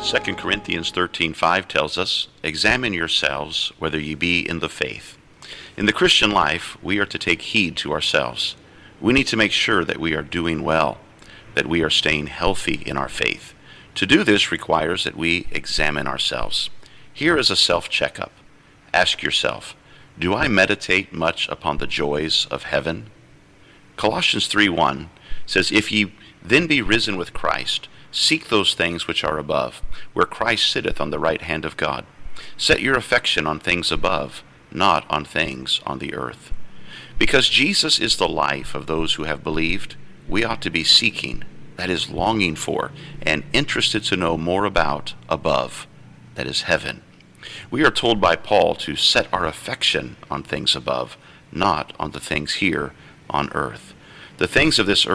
2 Corinthians 13:5 tells us, "Examine yourselves whether ye be in the faith." In the Christian life, we are to take heed to ourselves. We need to make sure that we are doing well, that we are staying healthy in our faith. To do this requires that we examine ourselves. Here is a self-checkup. Ask yourself, do I meditate much upon the joys of heaven? Colossians 3:1 says, "If ye then be risen with Christ, seek those things which are above, where Christ sitteth on the right hand of God. Set your affection on things above, not on things on the earth." Because Jesus is the life of those who have believed, we ought to be seeking, that is, longing for, and interested to know more about above, that is, heaven. We are told by Paul to set our affection on things above, not on the things here on earth. The things of this